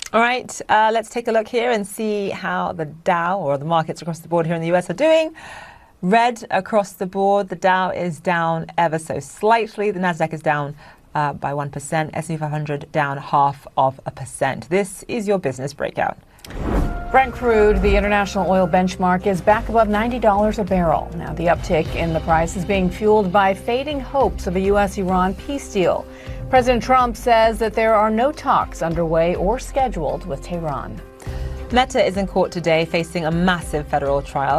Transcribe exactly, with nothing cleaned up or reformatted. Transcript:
All right, uh, let's take a look here and see how the Dow, or the markets across the board here in the U S, are doing. Red across the board. The Dow is down ever so slightly. The Nasdaq is down uh, by one percent. S and P five hundred down half of a percent. This is your business breakout. Brent crude, the international oil benchmark, is back above ninety dollars a barrel. Now, the uptick in the price is being fueled by fading hopes of a U S Iran peace deal. President Trump says that there are no talks underway or scheduled with Tehran. Meta is in court today facing a massive federal trial.